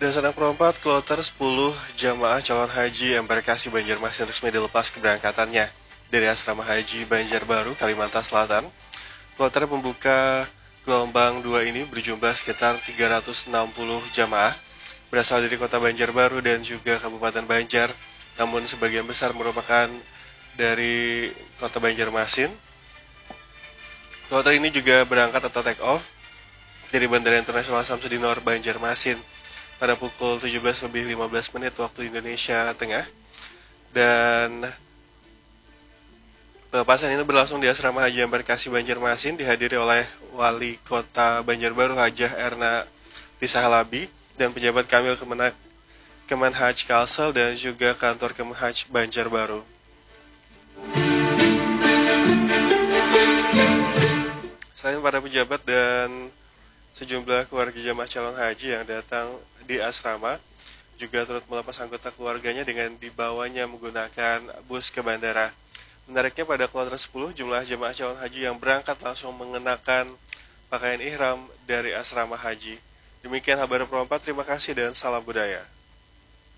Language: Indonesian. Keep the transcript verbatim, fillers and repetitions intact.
Berdasarkan Pro empat, kloter sepuluh jamaah calon haji embarkasi Banjarmasin resmi dilepas keberangkatannya dari asrama haji Banjarbaru, Kalimantan Selatan. Kloter pembuka gelombang dua ini berjumlah sekitar tiga ratus enam puluh jamaah berasal dari kota Banjarbaru dan juga Kabupaten Banjar, namun sebagian besar merupakan dari kota Banjarmasin. Kloter ini juga berangkat atau take off dari Bandara Internasional Samsudinor Banjarmasin pada pukul tujuh belas lebih lima belas menit waktu Indonesia Tengah, dan pelepasan ini berlangsung di asrama haji embarkasi Banjarmasin dihadiri oleh Wali Kota Banjarbaru Hajah Erna Pisahalabi dan pejabat Kamil Kemenak Kemenhaj Kalsel dan juga kantor Kemenhaj Banjarbaru. Selain para pejabat dan sejumlah keluarga jamaah calon haji yang datang di asrama juga turut melepas anggota keluarganya dengan dibawanya menggunakan bus ke bandara. Menariknya, pada kloter sepuluh, jumlah jamaah calon haji yang berangkat langsung mengenakan pakaian ihram dari asrama haji. Demikian kabar Pro empat, terima kasih dan salam budaya.